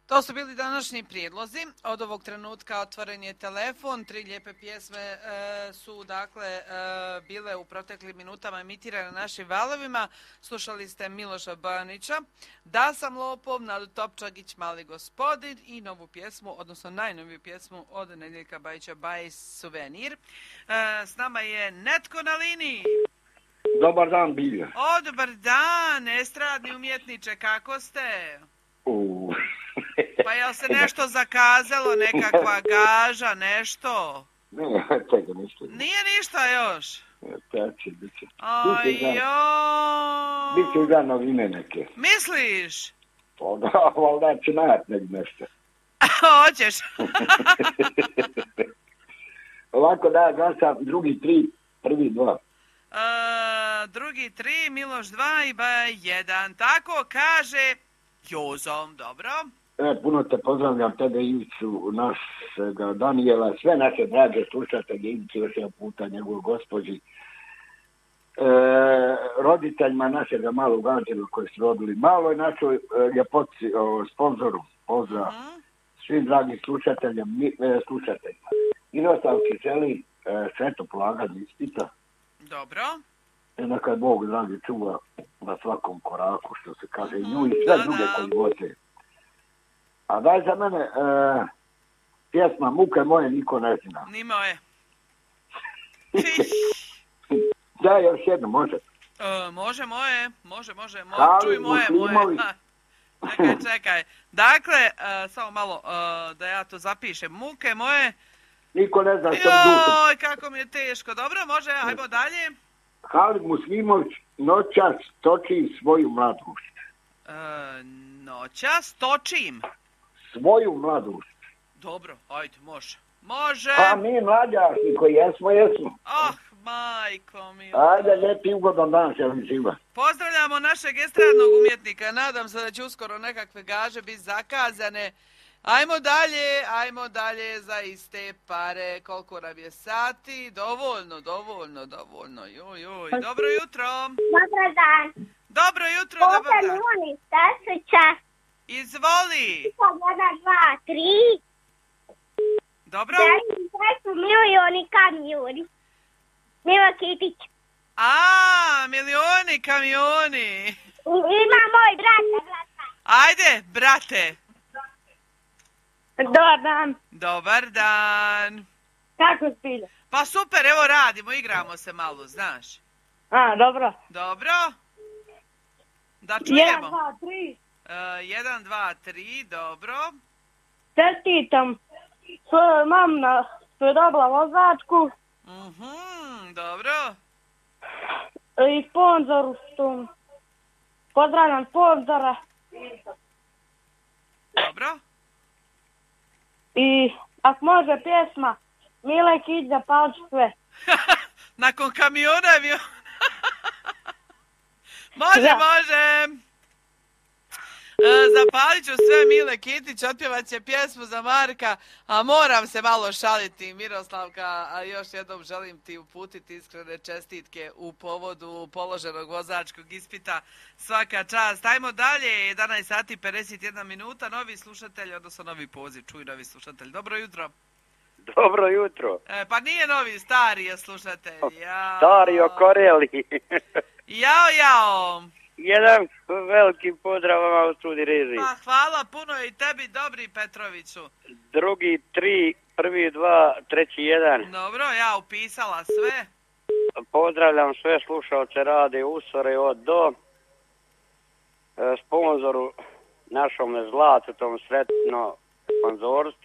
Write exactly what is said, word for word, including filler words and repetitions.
To su bili današnji prijedlozi. Od ovog trenutka otvoren je telefon. Tri lijepe pjesme e, su dakle e, bile u proteklim minutama emitirane na našim valovima. Slušali ste Miloša Bojanića, Da sam lopov, Nadu Topčagić, Mali gospodin i novu pjesmu, odnosno najnoviju pjesmu od Nedjeljka Bajića, Baj Suvenir. E, s nama je netko na liniji. Dobar dan, Bilja. O, dobar dan, estradni umjetniče, kako ste? U... Pa jel se nešto zakazalo, nekakva gaža, nešto? Ne, čega ništa. Nije ništa još? Teče, bit će. Ajoj. Bit će za novine neke. Misliš? Pa da, valjda će najat nek nešto. Hoćeš? Ovako da, ja sam drugi tri, prvi dva. Uh, drugi tri, Miloš dva i Baja jedan. Tako kaže Jozom, dobro? E, puno te pozdravljam, tebe Ivicu, našega Danijela, sve naše drage slušatelje, Ivicu još jedan puta, njegovoj gospođi, e, roditeljima našega malog Anđela koji su rodili, maloj našoj e, ljepoci, o, sponzoru, pozdrav, uh-huh. svim dragim slušateljima, e, slušateljima. I ostavki želi e, sveto polaganje ispita. Dobro. I neka Bog dragi čuva na svakom koraku, što se kaže, uh-huh. nju i sve da, druge da. koji voze. A daj za mene e, pjesma Muke moje niko ne zna. Ni moje. Da, još jedno, može. E, može moje, može, može. Mo, Hali, čuj moje, moje. Ha, čekaj, čekaj. Dakle, e, samo malo e, da ja to zapišem. Muke moje... Niko ne zna što dušu. Joj, kako mi je teško. Dobro, može, hajmo dalje. Halid Muslimović noćas toči svoju mladost. E, noćas točim. Svoju mladost. Dobro, ajde, može. Može. A mi mlađašni koji jesmo, jesmo. Ah, majko mi. Ajde, lijepi ugodan dan se vam živa. Pozdravljamo našeg estradnog umjetnika. Nadam se da će uskoro nekakve gaže biti zakazane. Ajmo dalje, ajmo dalje za iste pare. Koliko nam je sati? Dovoljno, dovoljno, dovoljno. Joj, joj. Dobro jutro. Dobar dan. Dobro jutro, dobar dan. Ovo milijoni Stasuća. Izvoli. jedan, dva, tri. Dobro. Sve su milioni kamioni. Milo Kitić. A, milioni kamioni. Ima moj brat. Ajde, brate. Dobar dan. Dobar dan. Kako spilja? Pa super, evo radimo, igramo se malo, znaš. A, dobro. Dobro. Da čujemo. jedan, dva, tri. Uh, jedan, dva, tri, dobro. Čestitam svojoj mam na što je dobila vozačku. Mhm, dobro. I sponzoru što... Pozdravljam sponzora. Dobro. I ako može pjesma Mile Kić za palči sve. Nakon kamiona je bio... može, da. može. E, zapalit ću sve Mile Kitić, otpjevat će pjesmu za Marka, a moram se malo šaliti, Miroslavka, a još jednom želim ti uputiti iskrene čestitke u povodu položenog vozačkog ispita. Svaka čast. Ajmo dalje, jedanaest sati pedeset jedna minuta, novi slušatelj, odnosno novi poziv, čuj novi slušatelj. Dobro jutro. Dobro jutro. E, pa nije novi, stari je slušatelj. Jao. Stari okoreli. Jao, jao. Jedan veliki pozdrav vama u studi režiji. Pa hvala puno i tebi, dobri Petroviću. Drugi tri, prvi dva, treći jedan. Dobro, ja upisala sve. Pozdravljam sve slušalce rade Usore od do. Sponzoru našom zlatu, tom sretno sponzorstvu.